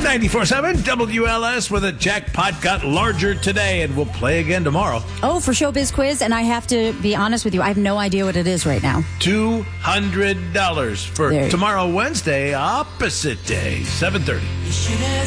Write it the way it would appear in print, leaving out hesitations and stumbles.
94.7 WLS, where the jackpot got larger today, and we'll play again tomorrow. Oh, for Showbiz Quiz, and I have to be honest with you, I have no idea what it is right now. $200 for tomorrow, Wednesday, opposite day, 7:30.